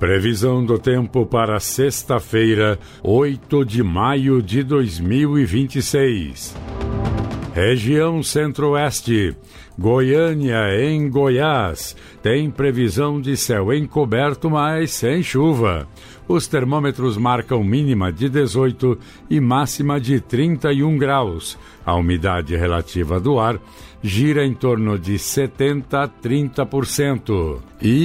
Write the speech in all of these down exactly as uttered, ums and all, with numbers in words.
Previsão do tempo para sexta-feira, oito de maio de dois mil e vinte e seis. Região Centro-Oeste, Goiânia em Goiás, tem previsão de céu encoberto, mas sem chuva. Os termômetros marcam mínima de dezoito e máxima de trinta e um graus. A umidade relativa do ar gira em torno de setenta a trinta por cento.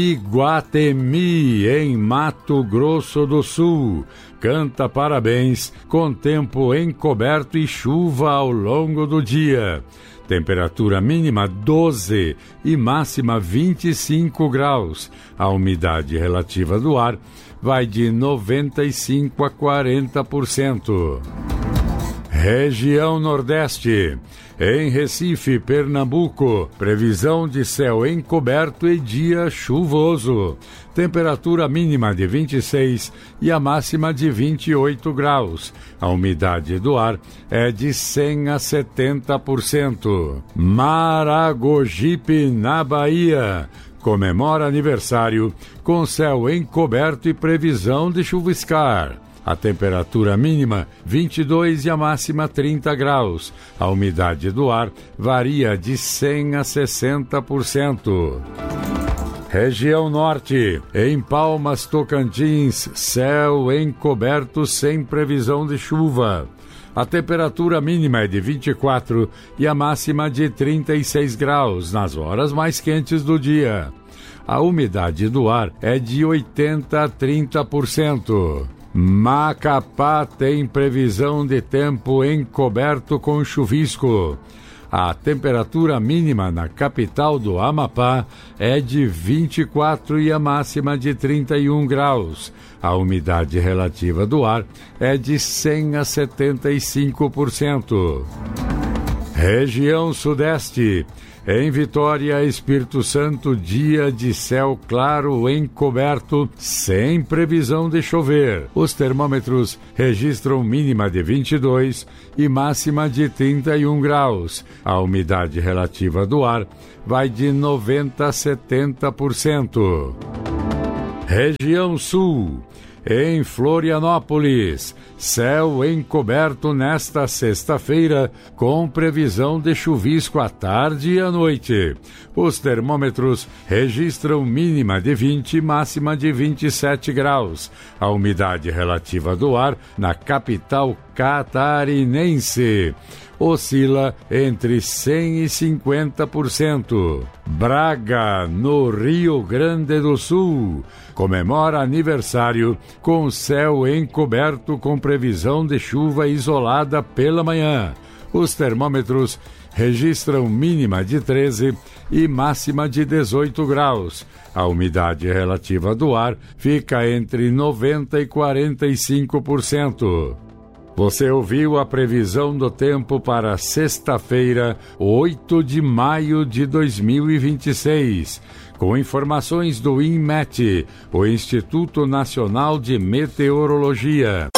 Iguatemi, em Mato Grosso do Sul, canta parabéns com tempo encoberto e chuva ao longo do dia. Temperatura mínima doze e máxima vinte e cinco graus. A umidade relativa do ar vai de noventa e cinco a quarenta por cento. Região Nordeste. Em Recife, Pernambuco, previsão de céu encoberto e dia chuvoso. Temperatura mínima de vinte e seis e a máxima de vinte e oito graus. A umidade do ar é de cem a setenta por cento. Maragogipe, na Bahia, comemora aniversário com céu encoberto e previsão de chuviscar. A temperatura mínima vinte e dois e a máxima trinta graus. A umidade do ar varia de cem a sessenta por cento. Região Norte, em Palmas, Tocantins, céu encoberto sem previsão de chuva. A temperatura mínima é de vinte e quatro e a máxima de trinta e seis graus nas horas mais quentes do dia. A umidade do ar é de oitenta a trinta por cento. Macapá tem previsão de tempo encoberto com chuvisco. A temperatura mínima na capital do Amapá é de vinte e quatro e a máxima de trinta e um graus. A umidade relativa do ar é de cem a setenta e cinco por cento. Região Sudeste. Em Vitória, Espírito Santo, dia de céu claro encoberto, sem previsão de chover. Os termômetros registram mínima de vinte e dois e máxima de trinta e um graus. A umidade relativa do ar vai de noventa a setenta por cento. Região Sul. Em Florianópolis, céu encoberto nesta sexta-feira, com previsão de chuvisco à tarde e à noite. Os termômetros registram mínima de vinte e máxima de vinte e sete graus. A umidade relativa do ar na capital catarinense oscila entre cem e cinquenta por cento. Braga, no Rio Grande do Sul, comemora aniversário com céu encoberto com previsão de chuva isolada pela manhã. Os termômetros registram mínima de treze e máxima de dezoito graus. A umidade relativa do ar fica entre noventa e quarenta e cinco por cento. Você ouviu a previsão do tempo para sexta-feira, oito de maio de dois mil e vinte e seis, com informações do INMET, o Instituto Nacional de Meteorologia.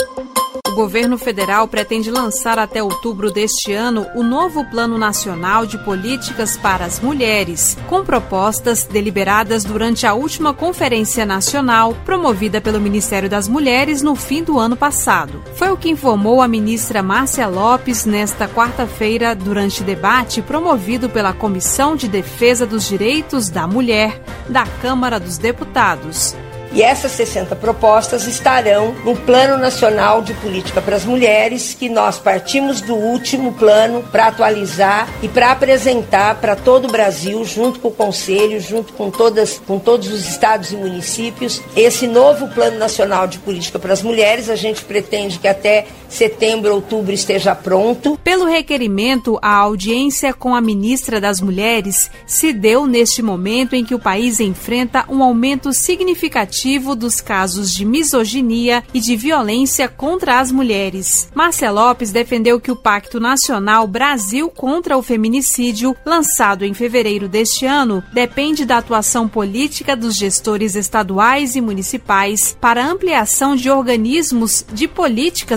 O governo federal pretende lançar até outubro deste ano o novo Plano Nacional de Políticas para as Mulheres, com propostas deliberadas durante a última Conferência Nacional promovida pelo Ministério das Mulheres no fim do ano passado. Foi o que informou a ministra Márcia Lopes nesta quarta-feira durante debate promovido pela Comissão de Defesa dos Direitos da Mulher da Câmara dos Deputados. E essas sessenta propostas estarão no Plano Nacional de Política para as Mulheres, que nós partimos do último plano para atualizar e para apresentar para todo o Brasil, junto com o Conselho, junto com, todas, com todos os estados e municípios, esse novo Plano Nacional de Política para as Mulheres. A gente pretende que até setembro, outubro esteja pronto. Pelo requerimento, a audiência com a ministra das Mulheres se deu neste momento em que o país enfrenta um aumento significativo dos casos de misoginia e de violência contra as mulheres. Márcia Lopes defendeu que o Pacto Nacional Brasil contra o Feminicídio, lançado em fevereiro deste ano, depende da atuação política dos gestores estaduais e municipais para ampliação de organismos de políticas para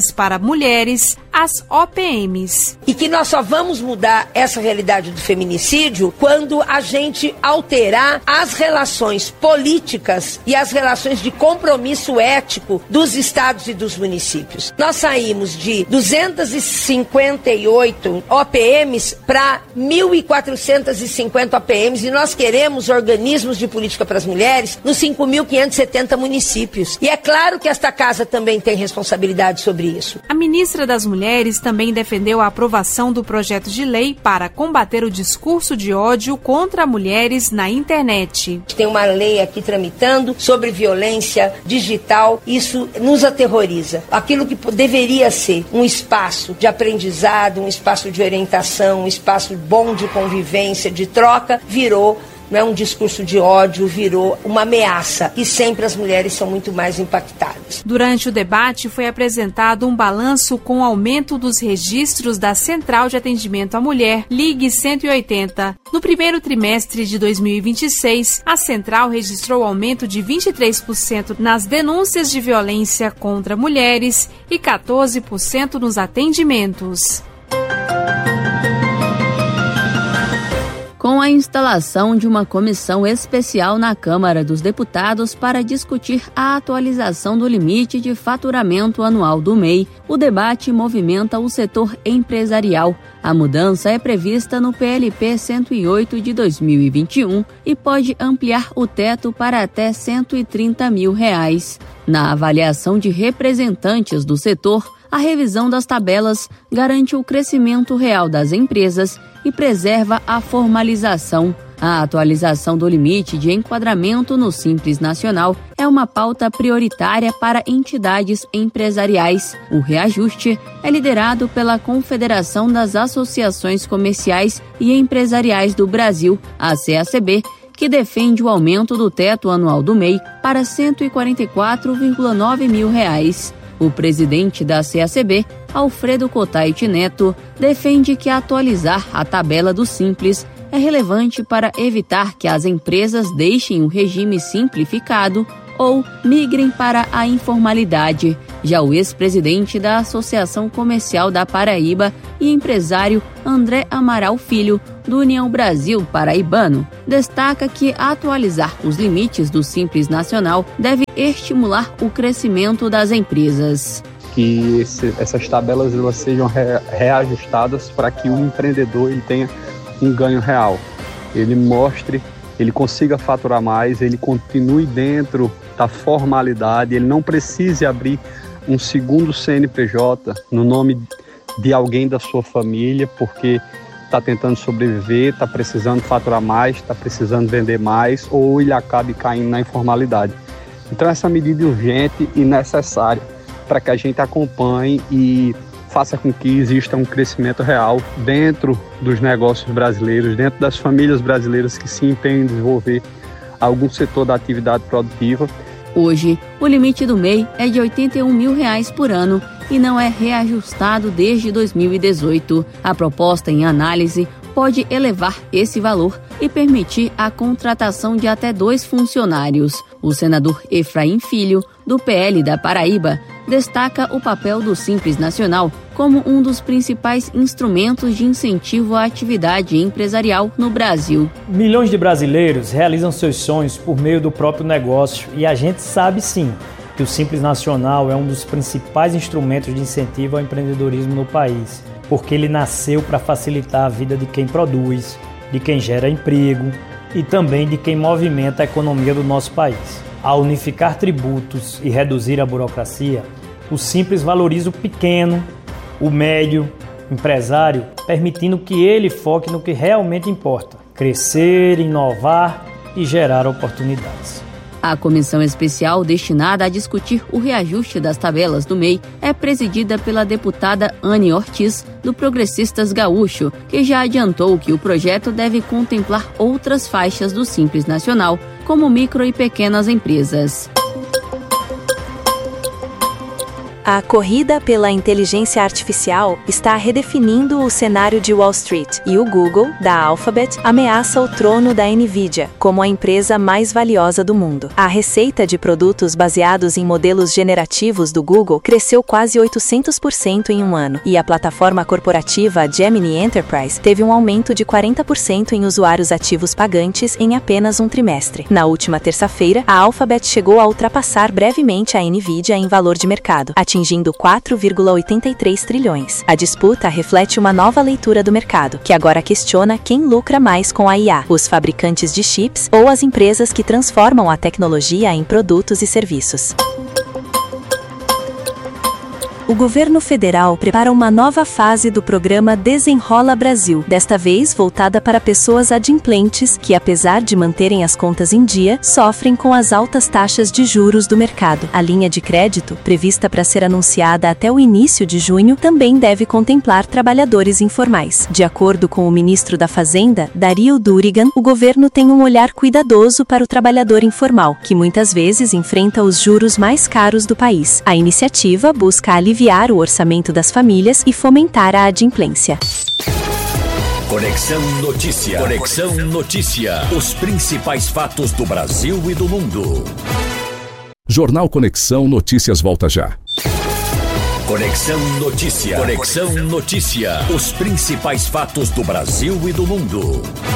mulheres, as O P Ms. E que nós só vamos mudar essa realidade do feminicídio quando a gente alterar as relações políticas e as relações de compromisso ético dos estados e dos municípios. Nós saímos de duzentas e cinquenta e oito O P Ms para mil e quatrocentas e cinquenta O P Ms e nós queremos organismos de política para as mulheres nos cinco mil quinhentos e setenta municípios. E é claro que esta casa também tem responsabilidade sobre isso. A ministra das Mulheres também defendeu a aprovação do projeto de lei para combater o discurso de ódio contra mulheres na internet. Tem uma lei aqui tramitando sobre violência digital, isso nos aterroriza. Aquilo que deveria ser um espaço de aprendizado, um espaço de orientação, um espaço bom de convivência, de troca, virou não é um discurso de ódio, virou uma ameaça. E sempre as mulheres são muito mais impactadas. Durante o debate foi apresentado um balanço com o aumento dos registros da Central de Atendimento à Mulher, Ligue cento e oitenta. No primeiro trimestre de dois mil e vinte e seis, a Central registrou aumento de vinte e três por cento nas denúncias de violência contra mulheres e quatorze por cento nos atendimentos. Com a instalação de uma comissão especial na Câmara dos Deputados para discutir a atualização do limite de faturamento anual do M E I, o debate movimenta o setor empresarial. A mudança é prevista no P L P cento e oito de dois mil e vinte e um e pode ampliar o teto para até cento e trinta mil reais. Na avaliação de representantes do setor, a revisão das tabelas garante o crescimento real das empresas e preserva a formalização. A atualização do limite de enquadramento no Simples Nacional é uma pauta prioritária para entidades empresariais. O reajuste é liderado pela Confederação das Associações Comerciais e Empresariais do Brasil, a C A C B, que defende o aumento do teto anual do M E I para cento e quarenta e quatro vírgula nove mil reais. O presidente da C A C B, Alfredo Cotait Neto, defende que atualizar a tabela do Simples é relevante para evitar que as empresas deixem o regime simplificado ou migrem para a informalidade. Já o ex-presidente da Associação Comercial da Paraíba e empresário André Amaral Filho, do União Brasil Paraibano, destaca que atualizar os limites do Simples Nacional deve estimular o crescimento das empresas. Que esse, essas tabelas elas sejam re, reajustadas para que o empreendedor ele tenha um ganho real. Ele mostre, ele consiga faturar mais, ele continue dentro da formalidade, ele não precise abrir um segundo C N P J no nome de alguém da sua família, porque está tentando sobreviver, está precisando faturar mais, está precisando vender mais, ou ele acabe caindo na informalidade. Então essa medida é urgente e necessária para que a gente acompanhe e faça com que exista um crescimento real dentro dos negócios brasileiros, dentro das famílias brasileiras que se empenham em desenvolver algum setor da atividade produtiva. Hoje, o limite do M E I é de oitenta e um mil reais por ano e não é reajustado desde dois mil e dezoito. A proposta em análise pode elevar esse valor e permitir a contratação de até dois funcionários. O senador Efraim Filho, do P L da Paraíba, destaca o papel do Simples Nacional como um dos principais instrumentos de incentivo à atividade empresarial no Brasil. Milhões de brasileiros realizam seus sonhos por meio do próprio negócio e a gente sabe sim que o Simples Nacional é um dos principais instrumentos de incentivo ao empreendedorismo no país, porque ele nasceu para facilitar a vida de quem produz, de quem gera emprego e também de quem movimenta a economia do nosso país. Ao unificar tributos e reduzir a burocracia, o Simples valoriza o pequeno, o médio, empresário, permitindo que ele foque no que realmente importa: crescer, inovar e gerar oportunidades. A comissão especial destinada a discutir o reajuste das tabelas do M E I é presidida pela deputada Anne Ortiz, do Progressistas Gaúcho, que já adiantou que o projeto deve contemplar outras faixas do Simples Nacional, como micro e pequenas empresas. A corrida pela inteligência artificial está redefinindo o cenário de Wall Street, e o Google, da Alphabet, ameaça o trono da Nvidia como a empresa mais valiosa do mundo. A receita de produtos baseados em modelos generativos do Google cresceu quase oitocentos por cento em um ano, e a plataforma corporativa Gemini Enterprise teve um aumento de quarenta por cento em usuários ativos pagantes em apenas um trimestre. Na última terça-feira, a Alphabet chegou a ultrapassar brevemente a Nvidia em valor de mercado, atingindo quatro vírgula oitenta e três trilhões. A disputa reflete uma nova leitura do mercado, que agora questiona quem lucra mais com a I A, os fabricantes de chips ou as empresas que transformam a tecnologia em produtos e serviços. O governo federal prepara uma nova fase do programa Desenrola Brasil, desta vez voltada para pessoas adimplentes que, apesar de manterem as contas em dia, sofrem com as altas taxas de juros do mercado. A linha de crédito, prevista para ser anunciada até o início de junho, também deve contemplar trabalhadores informais. De acordo com o ministro da Fazenda, Dario Durigan, o governo tem um olhar cuidadoso para o trabalhador informal, que muitas vezes enfrenta os juros mais caros do país. A iniciativa busca aliviar aliviar o orçamento das famílias e fomentar a adimplência. Conexão Notícia. Conexão Notícia. Os principais fatos do Brasil e do mundo. Jornal Conexão Notícias volta já. Conexão Notícia. Conexão Notícia. Os principais fatos do Brasil e do mundo.